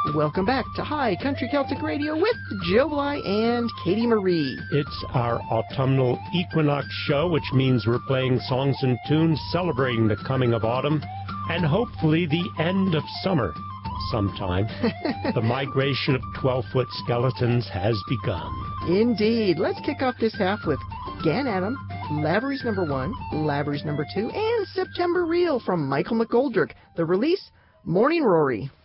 Welcome back to High Country Celtic Radio with Joe Bly and Katie Marie. It's our autumnal equinox show, which means we're playing songs and tunes celebrating the coming of autumn and hopefully the end of summer sometime. The migration of 12-foot skeletons has begun. Indeed. Let's kick off this half with Gan Adam, Lavery's Number 1, Lavery's Number 2, and September Reel from Michael McGoldrick. The release, Morning Rory.